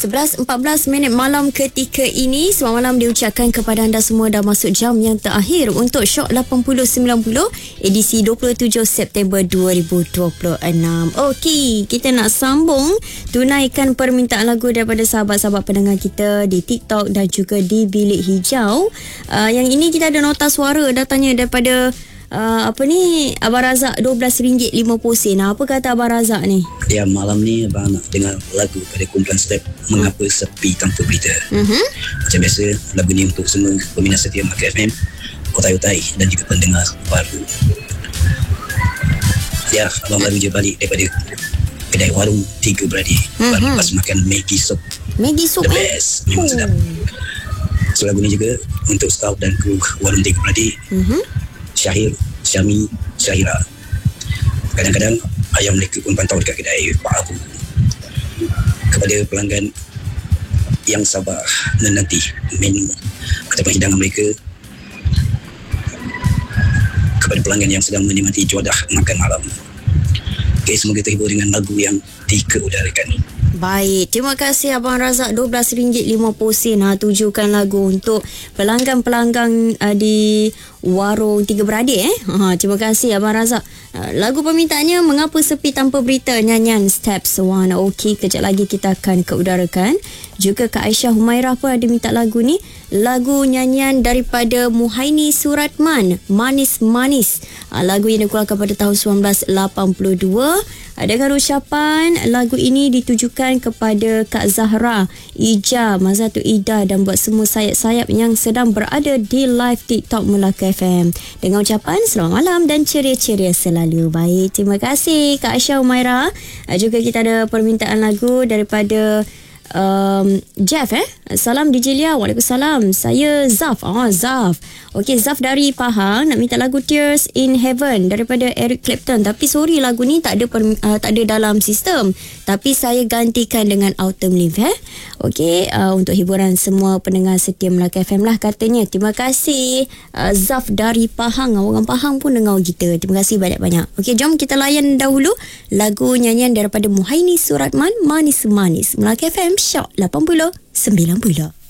11.14 malam ketika ini. Selamat malam diucapkan kepada anda semua. Dah masuk jam yang terakhir untuk Shock 8090 edisi 27 September 2026. Okey, kita nak sambung tunaikan permintaan lagu daripada sahabat-sahabat pendengar kita di TikTok dan juga di Bilik Hijau. Yang ini kita ada nota suara datangnya daripada Abang Razak RM12.50. Apa kata Abang Razak ni? Ya, malam ni abang nak dengar lagu pada kumpulan Step, Mengapa Sepi Tanpa Berita. Macam biasa, lagu ni untuk semua peminat setia Melaka FM, Kotai-Otai dan juga pendengar baru. Ya, abang baru je balik daripada kedai warung Tiga Beradik. Baru lepas makan Maggi Soup. Maggi Soup the best, memang sedap. So lagu ni juga untuk staff dan kru warung Tiga Beradik, Syahir, Syami, Syahira. Kadang-kadang ayam mereka pun pantau dekat kedai Pak Abu. Kepada pelanggan yang sabar menanti menu ataupun hidangan mereka, kepada pelanggan yang sedang menikmati juadah makan malam. Okay, semoga terhibur dengan lagu yang dikeudarakan. Baik, terima kasih Abang Razak RM12.50. Tujukan lagu untuk pelanggan-pelanggan di warung Tiga Beradik. Terima kasih Abang Razak. Lagu permintaannya Mengapa Sepi Tanpa Berita, nyanyian Steps One. Okey, kejap lagi kita akan keudarakan. Juga Kak Aisyah Humairah pun ada minta lagu ni. Lagu nyanyian daripada Muhaini Suratman, Manis Manis. Lagu yang dikeluarkan pada tahun 1982. Dengan ucapan lagu ini ditujukan kepada Kak Zahra, Ija, Mazatu Ida dan buat semua sayap-sayap yang sedang berada di live TikTok Melaka FM. Dengan ucapan selamat malam dan ceria-ceria selalu. Baik, terima kasih Kak Aisyah Umairah. Juga kita ada permintaan lagu daripada Jeff. Salam DJ Lia. Waalaikumsalam. Saya Zaf. Zaf. Okey, Zaf dari Pahang nak minta lagu Tears in Heaven daripada Eric Clapton. Tapi sorry, lagu ni tak ada dalam sistem. Tapi saya gantikan dengan Autumn Leaf. Okey, untuk hiburan semua pendengar setia Melaka FM lah katanya. Terima kasih Zaf dari Pahang. Orang Pahang pun dengar kita. Terima kasih banyak-banyak. Okey, jom kita layan dahulu lagu nyanyian daripada Muhaini Suratman, Manis Manis. Melaka FM Shock 80 90.